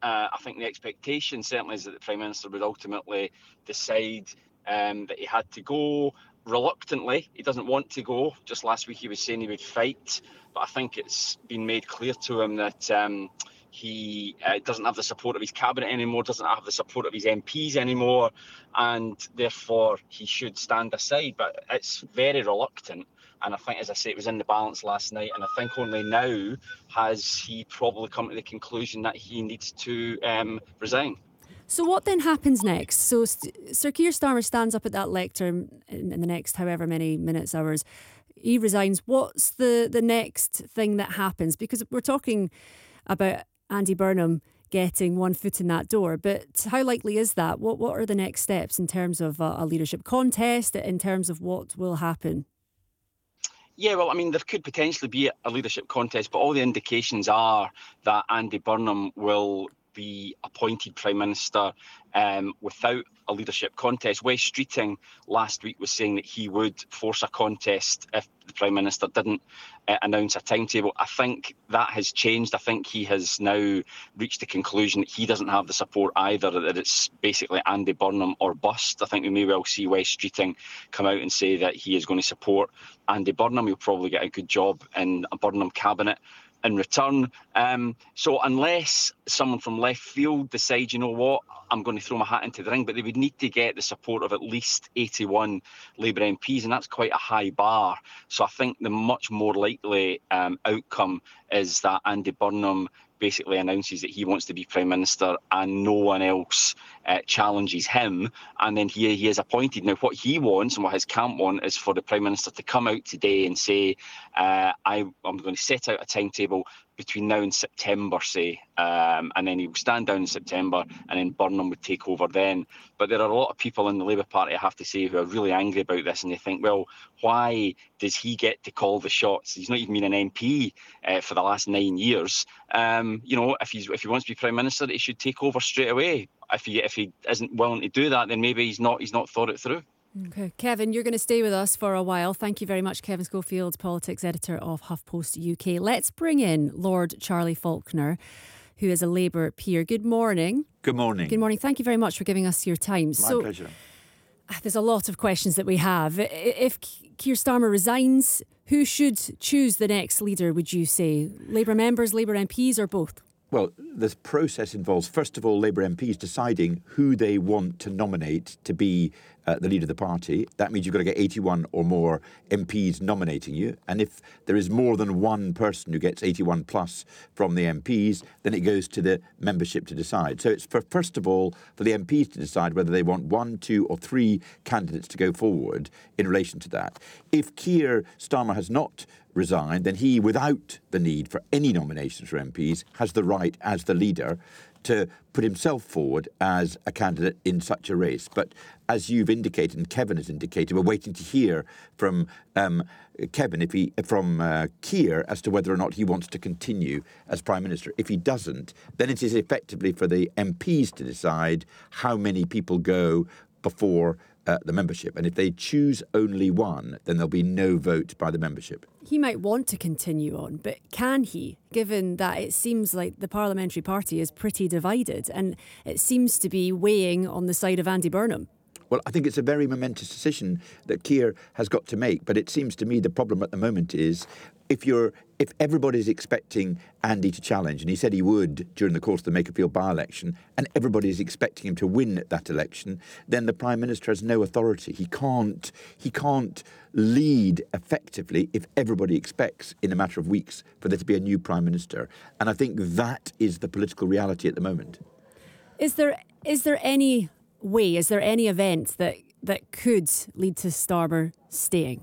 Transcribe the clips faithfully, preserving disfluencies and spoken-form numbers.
Uh, I think the expectation certainly is that the Prime Minister would ultimately decide um, that he had to go reluctantly. He doesn't want to go. Just last week he was saying he would fight, but I think it's been made clear to him that um, he uh, doesn't have the support of his cabinet anymore, doesn't have the support of his M Ps anymore, and therefore he should stand aside. But it's very reluctant. And I think, as I say, it was in the balance last night. And I think only now has he probably come to the conclusion that he needs to um, resign. So what then happens next? So Sir Keir Starmer stands up at that lectern in, in the next however many minutes, hours. He resigns. What's the, the next thing that happens? Because we're talking about Andy Burnham getting one foot in that door. But how likely is that? What, what are the next steps in terms of a, a leadership contest, in terms of what will happen? Yeah, well, I mean, there could potentially be a leadership contest, but all the indications are that Andy Burnham will be appointed Prime Minister um, without a leadership contest. Wes Streeting last week was saying that he would force a contest if the Prime Minister didn't uh, announce a timetable. I think that has changed. I think he has now reached the conclusion that he doesn't have the support either, that it's basically Andy Burnham or bust. I think we may well see Wes Streeting come out and say that he is going to support Andy Burnham. He'll probably get a good job in a Burnham cabinet in return. Um, so unless someone from left field decides, you know what, I'm going to throw my hat into the ring, but they would need to get the support of at least eighty-one Labour M Ps, and that's quite a high bar. So I think the much more likely um, outcome is that Andy Burnham basically announces that he wants to be Prime Minister and no one else uh, challenges him, and then he, he is appointed. Now, what he wants and what his camp want is for the Prime Minister to come out today and say, uh, I, I'm going to set out a timetable between now and September, say, um, and then he will stand down in September and then Burnham would take over then. But there are a lot of people in the Labour Party, I have to say, who are really angry about this, and they think, well, why does he get to call the shots? He's not even been an M P uh, for the last nine years. Um, you know, if he's if he wants to be Prime Minister, he should take over straight away. If he if he isn't willing to do that, then maybe he's not he's not thought it through. Okay, Kevin, you're going to stay with us for a while. Thank you very much, Kevin Schofield, politics editor of HuffPost U K. Let's bring in Lord Charlie Faulkner, who is a Labour peer. Good morning. Good morning. Good morning. Thank you very much for giving us your time. My so, pleasure. There's a lot of questions that we have. If Keir Starmer resigns, who should choose the next leader, would you say? Labour members, Labour M Ps, or both? Well, this process involves, first of all, Labour M Ps deciding who they want to nominate to be uh, the leader of the party. That means you've got to get eighty-one or more M Ps nominating you. And if there is more than one person who gets eighty-one plus from the M Ps, then it goes to the membership to decide. So it's, for first of all, for the M Ps to decide whether they want one, two or three candidates to go forward in relation to that. If Keir Starmer has not resigned, then he, without the need for any nominations for M Ps, has the right, as the leader, to put himself forward as a candidate in such a race. But as you've indicated, and Kevin has indicated, we're waiting to hear from um, Kevin, if he from uh, Keir, as to whether or not he wants to continue as Prime Minister. If he doesn't, then it is effectively for the M Ps to decide how many people go before Uh, the membership. And if they choose only one, then there'll be no vote by the membership. He might want to continue on, but can he, given that it seems like the parliamentary party is pretty divided and it seems to be weighing on the side of Andy Burnham? Well, I think it's a very momentous decision that Keir has got to make. But it seems to me the problem at the moment is if you're if everybody's expecting Andy to challenge, and he said he would during the course of the Makerfield by-election, and everybody is expecting him to win that election, then the Prime Minister has no authority. He can't he can't lead effectively if everybody expects in a matter of weeks for there to be a new Prime Minister. And I think that is the political reality at the moment. Is there is there any way, is there any event that, that could lead to Starmer staying?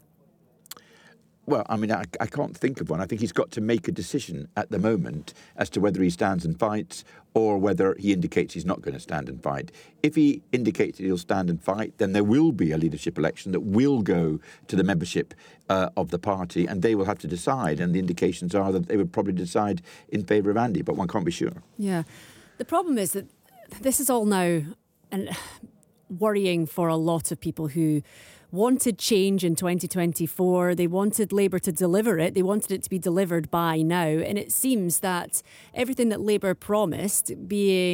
Well, I mean, I, I can't think of one. I think he's got to make a decision at the moment as to whether he stands and fights or whether he indicates he's not going to stand and fight. If he indicates that he'll stand and fight, then there will be a leadership election that will go to the membership uh, of the party, and they will have to decide. And the indications are that they would probably decide in favour of Andy, but one can't be sure. Yeah. The problem is that this is all now and worrying for a lot of people who wanted change in twenty twenty-four. They wanted Labour to deliver it. They wanted it to be delivered by now. And it seems that everything that Labour promised, being